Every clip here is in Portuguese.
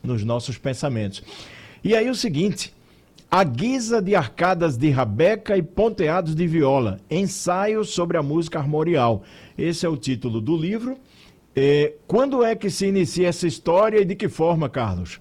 nos nossos pensamentos. E aí o seguinte: A Guisa de Arcadas de Rabeca e Ponteados de Viola, ensaio sobre a música armorial. Esse é o título do livro. Quando é que se inicia essa história e de que forma, Carlos?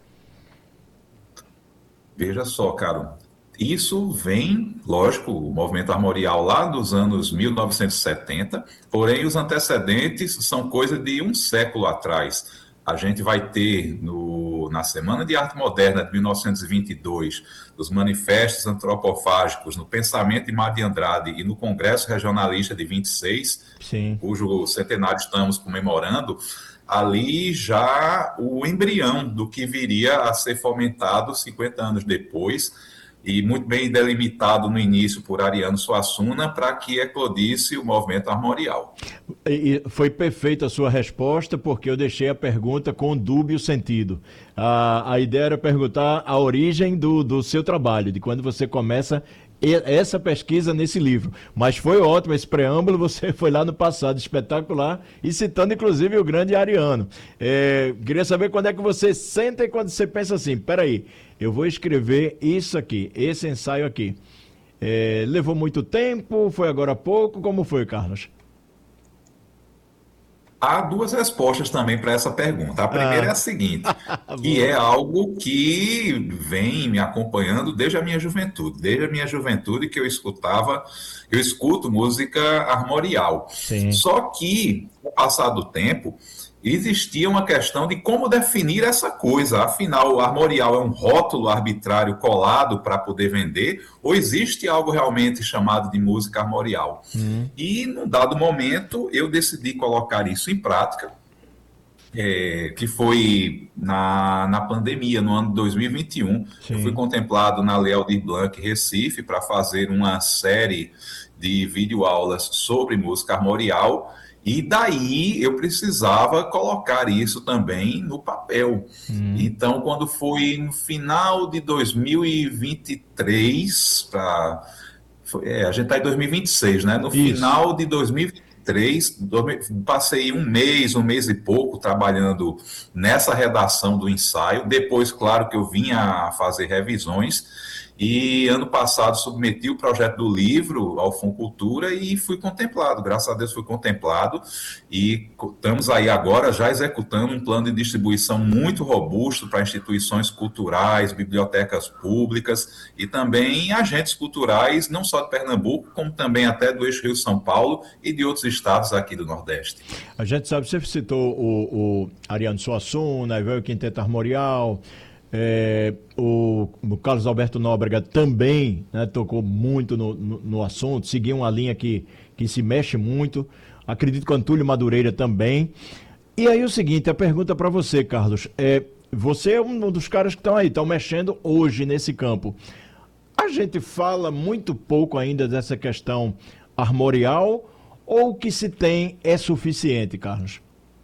Veja só, Caro, isso vem, lógico, o movimento armorial lá dos anos 1970, porém os antecedentes são coisa de um século atrás. A gente vai ter na Semana de Arte Moderna de 1922, dos manifestos antropofágicos no Pensamento de Mar de Andrade e no Congresso Regionalista de 26, Sim. cujo centenário estamos comemorando, ali já o embrião do que viria a ser fomentado 50 anos depois, e muito bem delimitado no início por Ariano Suassuna, para que eclodisse o movimento armorial. E foi perfeita a sua resposta, porque eu deixei a pergunta com dúbio sentido. A ideia era perguntar a origem do seu trabalho, de quando você começa essa pesquisa nesse livro. Mas foi ótimo esse preâmbulo, você foi lá no passado, espetacular, e citando inclusive o grande Ariano. Queria saber quando é que você senta e quando você pensa assim, peraí, eu vou escrever isso aqui, esse ensaio aqui. Levou muito tempo, foi agora há pouco, como foi, Carlos? Há duas respostas também para essa pergunta. A primeira é a seguinte, que Boa. é algo que vem me acompanhando desde a minha juventude. Desde a minha juventude que eu escuto música armorial. Sim. Só que, com o passar do tempo, existia uma questão de como definir essa coisa. Afinal, o armorial é um rótulo arbitrário colado para poder vender, ou existe algo realmente chamado de música armorial? E, num dado momento, eu decidi colocar isso em prática, que foi na pandemia, no ano de 2021. Eu fui Sim. contemplado na Lei Aldir Blanc, Recife, para fazer uma série de videoaulas sobre música armorial, e daí eu precisava colocar isso também no papel. Então, quando foi no final de 2023, a gente está em 2026, né? No Isso. final de 2023, passei um mês e pouco trabalhando nessa redação do ensaio. Depois, claro que eu vinha a fazer revisões. E ano passado submeti o projeto do livro ao Funcultura e fui contemplado. Graças a Deus fui contemplado. E estamos aí agora já executando um plano de distribuição muito robusto para instituições culturais, bibliotecas públicas e também agentes culturais, não só de Pernambuco, como também até do eixo Rio-São Paulo e de outros estados aqui do Nordeste. A gente sabe, você citou o Ariano Suassuna, veio o Quinteto Armorial, o Carlos Alberto Nóbrega também, né, tocou muito no assunto, seguiu uma linha que se mexe muito. Acredito que o Antúlio Madureira também. E aí o seguinte, a pergunta para você, Carlos, você é um dos caras que estão mexendo hoje nesse campo. A gente fala muito pouco ainda dessa questão armorial, ou o que se tem é suficiente, Carlos?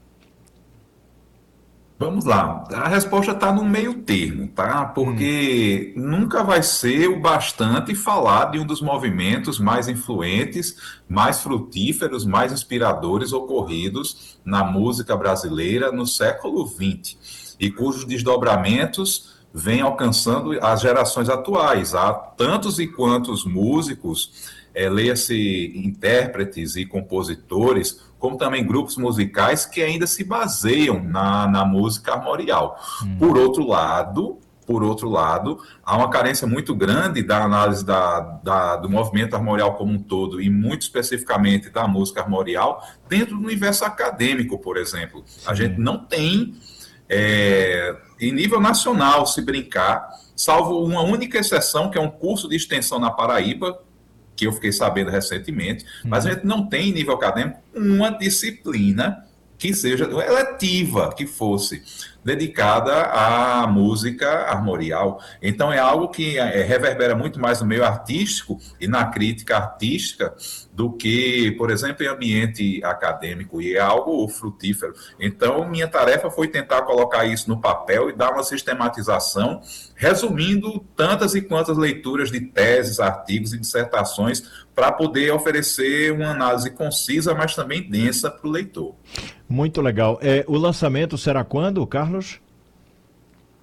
Vamos lá, a resposta está no meio termo, tá? Porque nunca vai ser o bastante falar de um dos movimentos mais influentes, mais frutíferos, mais inspiradores ocorridos na música brasileira no século XX e cujos desdobramentos vêm alcançando as gerações atuais. Há tantos e quantos músicos, leia-se intérpretes e compositores, como também grupos musicais que ainda se baseiam na música armorial. Por outro lado, há uma carência muito grande da análise do movimento armorial como um todo, e muito especificamente da música armorial, dentro do universo acadêmico, por exemplo. Sim. A gente não tem, em nível nacional, se brincar, salvo uma única exceção, que é um curso de extensão na Paraíba, que eu fiquei sabendo recentemente, mas a gente não tem, em nível acadêmico, uma disciplina que seja eletiva, que fosse dedicada à música armorial. Então é algo que reverbera muito mais no meio artístico e na crítica artística do que, por exemplo, em ambiente acadêmico, e é algo frutífero. Então minha tarefa foi tentar colocar isso no papel e dar uma sistematização, resumindo tantas e quantas leituras de teses, artigos e dissertações para poder oferecer uma análise concisa, mas também densa para o leitor. Muito legal. O lançamento será quando, Carlos?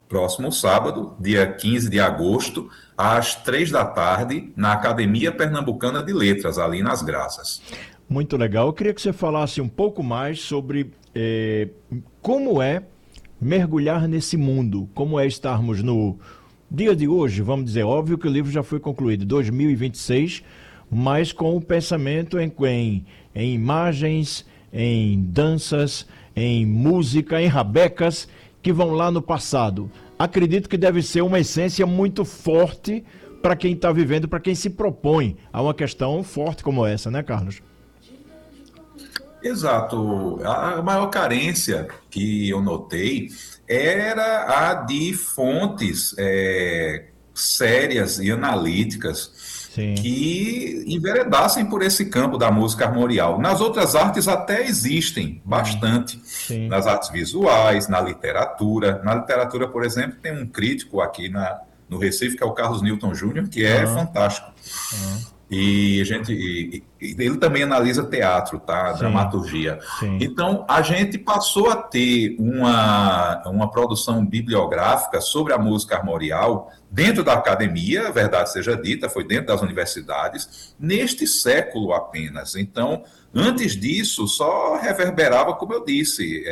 próximo sábado, dia 15 de agosto, às 3 da tarde, na Academia Pernambucana de Letras, ali nas Graças. Muito legal. Eu queria que você falasse um pouco mais sobre como é mergulhar nesse mundo, como é estarmos no dia de hoje, vamos dizer, óbvio que o livro já foi concluído em 2026, mas com o pensamento em imagens, em danças, em música, em rabecas que vão lá no passado. Acredito que deve ser uma essência muito forte para quem está vivendo, para quem se propõe a uma questão forte como essa, né, Carlos? Exato. A maior carência que eu notei era a de fontes sérias e analíticas Sim, que enveredassem por esse campo da música armorial. Nas outras artes até existem bastante, sim. nas artes visuais, na literatura. Na literatura, por exemplo, tem um crítico aqui no Recife, que é o Carlos Newton Júnior, que é Aham, fantástico. aham. Ele também analisa teatro, tá? Sim, Dramaturgia. sim. Então, a gente passou a ter uma produção bibliográfica sobre a música armorial dentro da academia, verdade seja dita, foi dentro das universidades, neste século apenas. Então, antes disso, só reverberava, como eu disse,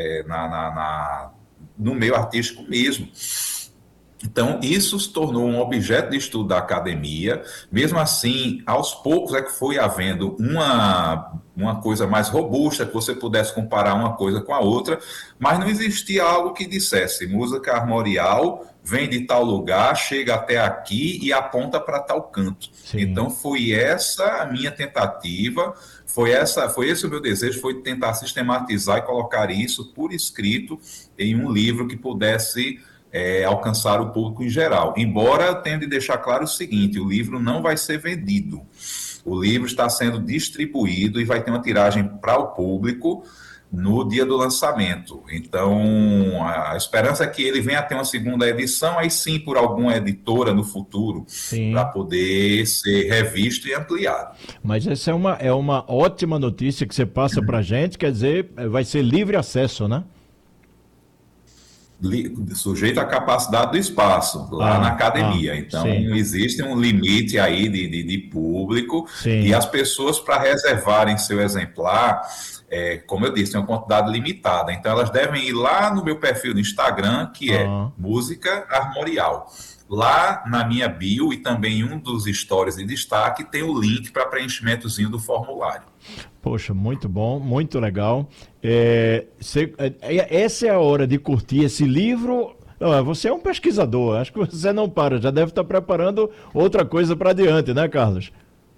no meio artístico mesmo. Então, isso se tornou um objeto de estudo da academia. Mesmo assim, aos poucos é que foi havendo uma coisa mais robusta, que você pudesse comparar uma coisa com a outra, mas não existia algo que dissesse música armorial vem de tal lugar, chega até aqui e aponta para tal canto. Sim. Então, foi essa a minha tentativa, foi esse o meu desejo, foi tentar sistematizar e colocar isso por escrito em um livro que pudesse alcançar o público em geral. Embora eu tenha de deixar claro o seguinte, o livro não vai ser vendido. O livro está sendo distribuído e vai ter uma tiragem para o público no dia do lançamento. Então, a esperança é que ele venha a ter uma segunda edição, aí sim por alguma editora no futuro, para Sim. poder ser revisto e ampliado. Mas essa é uma ótima notícia que você passa para a gente, quer dizer, vai ser livre acesso, né? Sujeito à capacidade do espaço, lá na academia. Então, Sim, existe um limite aí de público e sim. as pessoas, para reservarem seu exemplar, como eu disse, tem uma quantidade limitada. Então, elas devem ir lá no meu perfil no Instagram, que é Ah, Música Armorial. Lá na minha bio e também em um dos stories de destaque tem o link para preenchimentozinho do formulário. poxa, muito bom, muito legal. Essa é a hora de curtir esse livro. Não, você é um pesquisador, acho que você não para, já deve estar preparando outra coisa para adiante, né, Carlos?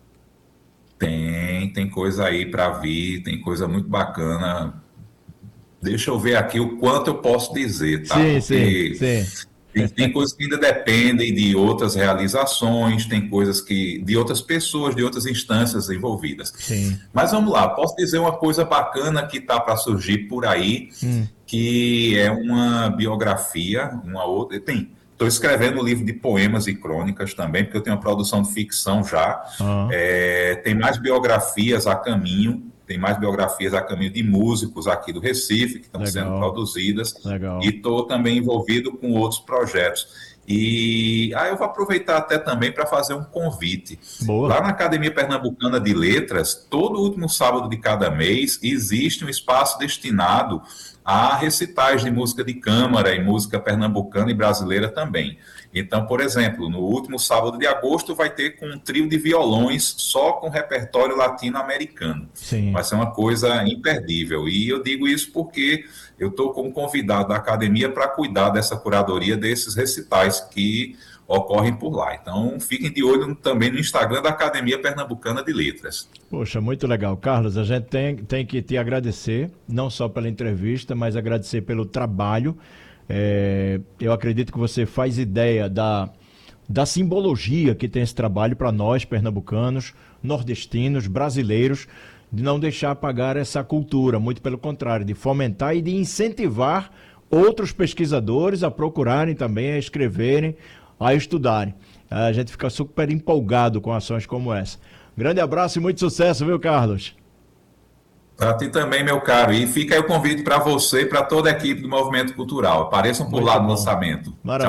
Tem coisa aí para vir, tem coisa muito bacana. Deixa eu ver aqui o quanto eu posso dizer, tá? Sim, sim, Porque sim, tem coisas que ainda dependem de outras realizações, tem coisas que de outras pessoas, de outras instâncias envolvidas. sim. Mas vamos lá, posso dizer uma coisa bacana que está para surgir por aí, Hum, que é uma biografia, uma outra. Estou escrevendo um livro de poemas e crônicas também, porque eu tenho uma produção de ficção já. ah, Tem mais biografias a caminho. Tem mais biografias a caminho de músicos aqui do Recife, que estão sendo legal, produzidas, e legal. estou também envolvido com outros projetos. E eu vou aproveitar até também para fazer um convite. Boa. Lá na Academia Pernambucana de Letras, todo último sábado de cada mês, existe um espaço destinado a recitais de música de câmara e música pernambucana e brasileira também. Então, por exemplo, no último sábado de agosto vai ter com um trio de violões só com repertório latino-americano. Sim. Vai ser uma coisa imperdível. E eu digo isso porque eu estou como convidado da academia para cuidar dessa curadoria desses recitais que ocorrem por lá. Então, fiquem de olho também no Instagram da Academia Pernambucana de Letras. Poxa, muito legal. Carlos, a gente tem que te agradecer, não só pela entrevista, mas agradecer pelo trabalho. Eu acredito que você faz ideia da simbologia que tem esse trabalho para nós, pernambucanos, nordestinos, brasileiros, de não deixar apagar essa cultura, muito pelo contrário, de fomentar e de incentivar outros pesquisadores a procurarem também, a escreverem, a estudarem. A gente fica super empolgado com ações como essa. Grande abraço e muito sucesso, viu, Carlos? Para ti também, meu caro. E fica aí o convite para você e para toda a equipe do Movimento Cultural. Apareçam por lá Muito no bom. lançamento. Tchau,